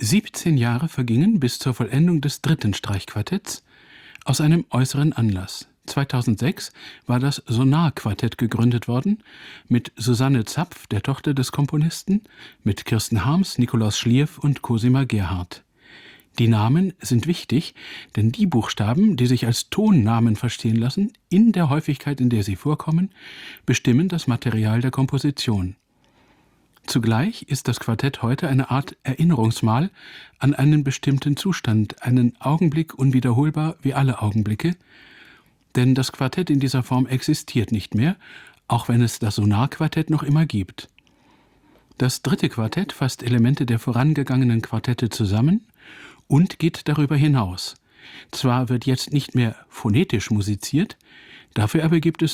17 Jahre vergingen bis zur Vollendung des dritten Streichquartetts aus einem äußeren Anlass. 2006 war das Sonar-Quartett gegründet worden, mit Susanne Zapf, der Tochter des Komponisten, mit Kirsten Harms, Nikolaus Schlierf und Cosima Gerhardt. Die Namen sind wichtig, denn die Buchstaben, die sich als Tonnamen verstehen lassen, in der Häufigkeit, in der sie vorkommen, bestimmen das Material der Komposition. Zugleich ist das Quartett heute eine Art Erinnerungsmal an einen bestimmten Zustand, einen Augenblick unwiederholbar wie alle Augenblicke, denn das Quartett in dieser Form existiert nicht mehr, auch wenn es das Sonar-Quartett noch immer gibt. Das dritte Quartett fasst Elemente der vorangegangenen Quartette zusammen und geht darüber hinaus. Zwar wird jetzt nicht mehr phonetisch musiziert, dafür aber gibt es